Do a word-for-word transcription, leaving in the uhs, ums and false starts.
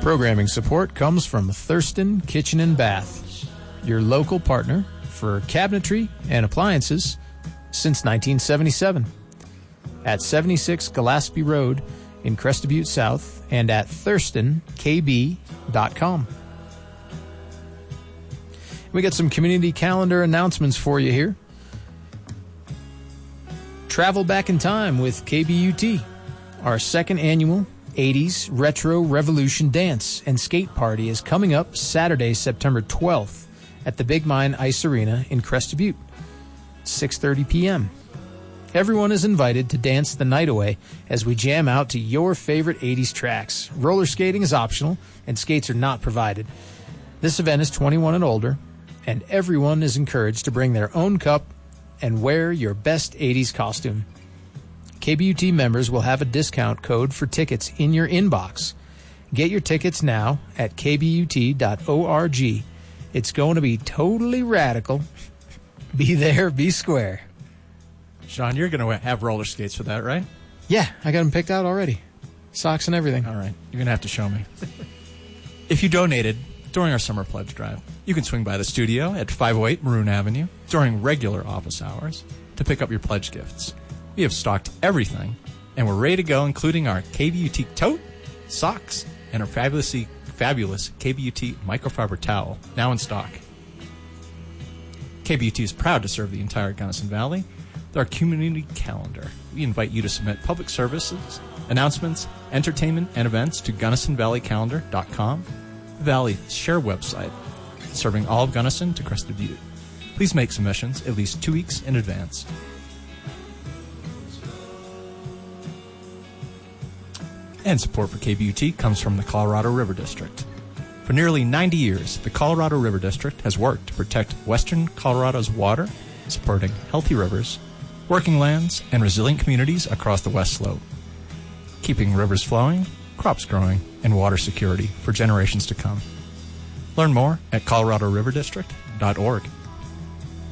Programming support comes from Thurston Kitchen and Bath, your local partner for cabinetry and appliances since nineteen seventy-seven. At seventy-six Gillespie Road in Crested Butte South and at thurston k b dot com. We got some community calendar announcements for you here. Travel back in time with K B U T. Our second annual eighties Retro Revolution Dance and Skate Party is coming up Saturday, September twelfth at the Big Mine Ice Arena in Crested Butte, six thirty p.m. Everyone is invited to dance the night away as we jam out to your favorite eighties tracks. Roller skating is optional and skates are not provided. This event is twenty-one and older, and everyone is encouraged to bring their own cup and wear your best eighties costume. K B U T members will have a discount code for tickets in your inbox. Get your tickets now at k b u t dot org. It's going to be totally radical. Be there, be square. Sean, you're going to have roller skates for that, right? Yeah, I got them picked out already. Socks and everything. All right, you're going to have to show me. If you donated during our summer pledge drive, you can swing by the studio at five oh eight Maroon Avenue during regular office hours to pick up your pledge gifts. We have stocked everything, and we're ready to go, including our K B U T tote, socks, and our fabulously fabulous K B U T microfiber towel, now in stock. K B U T is proud to serve the entire Gunnison Valley with our community calendar. We invite you to submit public services, announcements, entertainment, and events to gunnison valley calendar dot com, the Valley's share website, serving all of Gunnison to Crested Butte. Please make submissions at least two weeks in advance. And support for K B U T comes from the Colorado River District. For nearly ninety years, the Colorado River District has worked to protect western Colorado's water, supporting healthy rivers, working lands, and resilient communities across the West Slope, keeping rivers flowing, crops growing, and water security for generations to come. Learn more at colorado river district dot org.